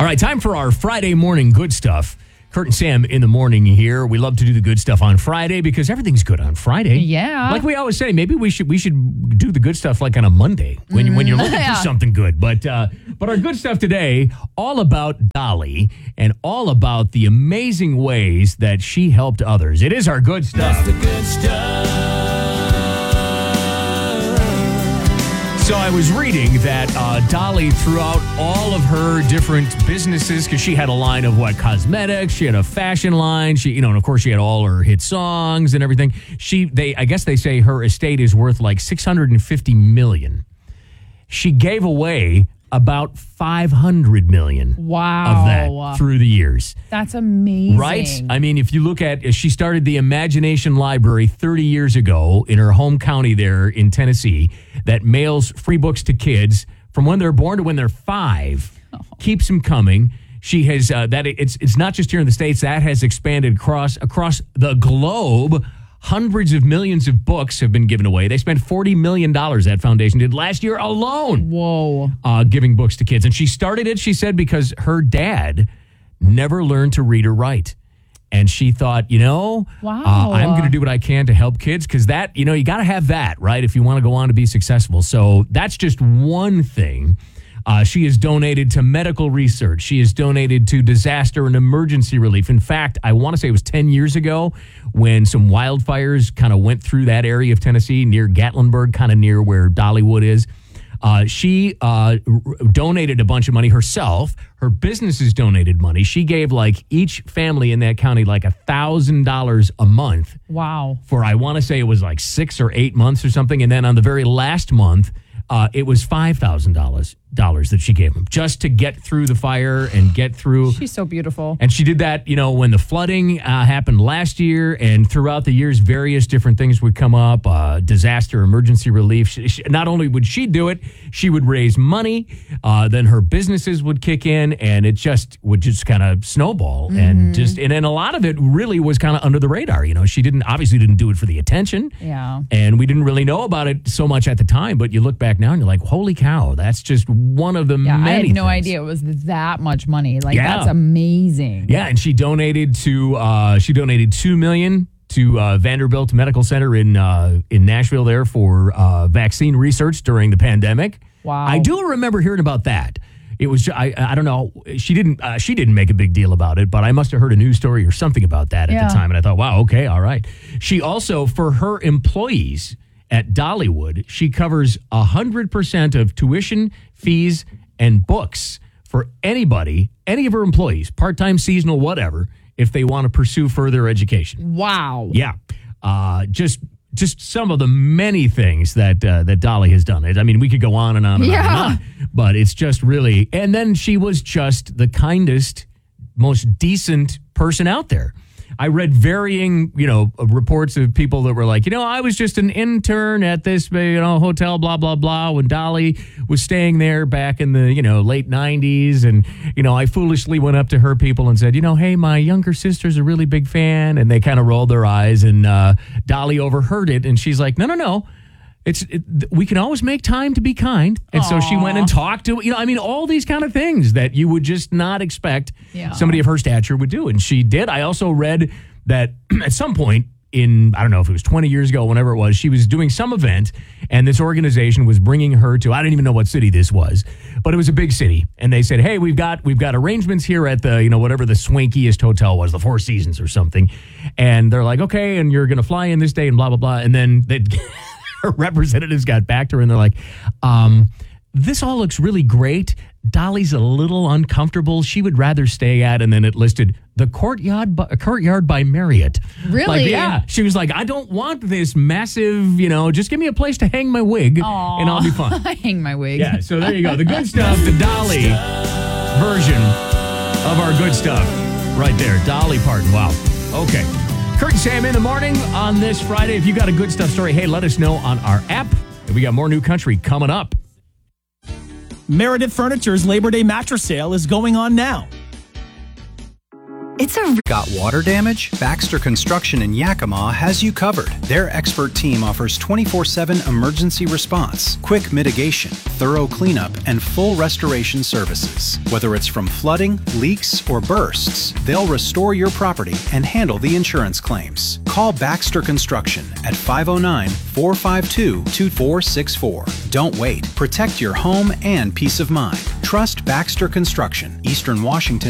All right, time for our Friday morning good stuff. Kurt and Sam in the morning here. We love to do the good stuff on Friday because everything's good on Friday. Yeah. Like we always say, maybe we should do the good stuff like on a Monday when you're looking for something good. But our good stuff today, all about Dolly and all about the amazing ways that she helped others. It is our good stuff. That's the good stuff. So I was reading that Dolly, throughout all of her different businesses, because she had a line of cosmetics, she had a fashion line, and of course she had all her hit songs and everything. I guess they say her estate is worth like $650 million. She gave away about $500 million of that through the years. That's amazing. Right? I mean, if you look at, she started the Imagination Library 30 years ago in her home county there in Tennessee that mails free books to kids from when they're born to when they're 5. Keeps them coming. She has, it's not just here in the States, that has expanded across the globe. Hundreds of millions of books have been given away. They spent $40 million, that foundation did, last year alone. Whoa. Giving books to kids. And she started it, she said, because her dad never learned to read or write. And she thought, I'm going to do what I can to help kids because that, you got to have that, right, if you want to go on to be successful. So that's just one thing. She has donated to medical research. She has donated to disaster and emergency relief. In fact, I want to say it was 10 years ago when some wildfires kind of went through that area of Tennessee near Gatlinburg, kind of near where Dollywood is. She donated a bunch of money herself. Her businesses donated money. She gave each family in that county $1,000 a month. Wow. For I want to say it was 6 or 8 months or something. And then on the very last month, it was $5,000 that she gave him just to get through the fire and get through. She's so beautiful. And she did that, when the flooding happened last year, and throughout the years, various different things would come up, disaster, emergency relief. Not only would she do it, she would raise money, then her businesses would kick in, and it would kind of snowball. Mm-hmm. And then a lot of it really was kind of under the radar. She obviously didn't do it for the attention. Yeah. And we didn't really know about it so much at the time, but you look back now and you're like, holy cow, that's just one of the many I had no things. idea it was that much money. That's amazing. Yeah, and she donated $2 million to Vanderbilt Medical Center in Nashville there for vaccine research during the pandemic. Wow. I do remember hearing about that. It was I don't know. She didn't make a big deal about it, but I must have heard a news story or something about that at the time, and I thought, wow, okay, all right. She also, for her employees at Dollywood, she covers 100% of tuition, fees, and books for anybody, any of her employees, part-time, seasonal, whatever, if they want to pursue further education. Wow. Yeah. Just some of the many things that Dolly has done. I mean, we could go on and on and on and on, but it's just really, and then she was just the kindest, most decent person out there. I read varying, reports of people that were like, I was just an intern at this, hotel, blah, blah, blah, when Dolly was staying there back in the, late 90s. And, I foolishly went up to her people and said, hey, my younger sister's a really big fan. And they kind of rolled their eyes, and Dolly overheard it. And she's like, no. We can always make time to be kind. And so she went and talked to, all these kind of things that you would just not expect somebody of her stature would do. And she did. I also read that at some point in, I don't know if it was 20 years ago, whenever it was, she was doing some event, and this organization was bringing her to, I don't even know what city this was, but it was a big city. And they said, hey, we've got arrangements here at the, whatever the swankiest hotel was, the Four Seasons or something. And they're like, okay, and you're going to fly in this day and blah, blah, blah. And then her representatives got back to her, and they're like, this all looks really great. Dolly's a little uncomfortable. She would rather stay at, and then it listed the Courtyard by Marriott. Really? Yeah. She was like, I don't want this massive, just give me a place to hang my wig, and I'll be fine. I hang my wig. Yeah, so there you go. The good stuff, the Dolly version of our good stuff right there. Dolly Parton. Wow. Okay. Kurt and Sam in the morning on this Friday. If you got a good stuff story, hey, let us know on our app. And we got more new country coming up. Meredith Furniture's Labor Day mattress sale is going on now. It's a... Got water damage? Baxter Construction in Yakima has you covered. Their expert team offers 24/7 emergency response, quick mitigation, thorough cleanup, and full restoration services. Whether it's from flooding, leaks, or bursts, they'll restore your property and handle the insurance claims. Call Baxter Construction at 509-452-2464. Don't wait. Protect your home and peace of mind. Trust Baxter Construction, Eastern Washington.